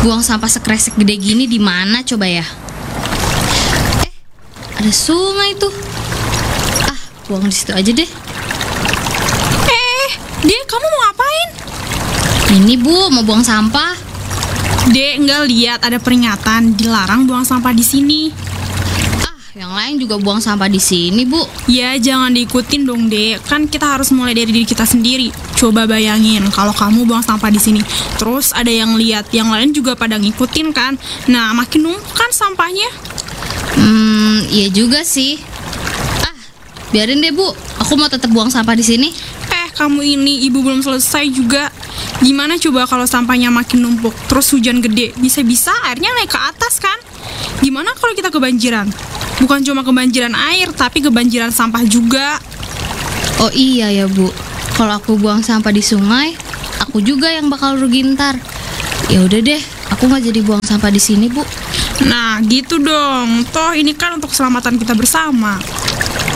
Buang sampah sekresek gede gini di mana coba ya? Ada sungai tuh. Ah, buang di situ aja deh. Dek, kamu mau ngapain? Ini Bu, mau buang sampah. Dek, nggak lihat ada peringatan dilarang buang sampah di sini. Yang lain juga buang sampah di sini, Bu. Ya, jangan diikutin dong, Dek. Kan kita harus mulai dari diri kita sendiri. Coba bayangin kalau kamu buang sampah di sini, terus ada yang lihat, yang lain juga pada ngikutin kan. Nah, makin numpuk kan sampahnya. Iya juga sih. Biarin deh, Bu. Aku mau tetap buang sampah di sini. Kamu ini ibu belum selesai juga. Gimana coba kalau sampahnya makin numpuk, terus hujan gede, bisa-bisa airnya naik ke atas kan? Gimana kalau kita kebanjiran? Bukan cuma kebanjiran air, tapi kebanjiran sampah juga. Oh iya ya, Bu. Kalau aku buang sampah di sungai, aku juga yang bakal rugi ntar. Ya udah deh, aku nggak jadi buang sampah di sini, Bu. Nah, gitu dong. Toh ini kan untuk keselamatan kita bersama.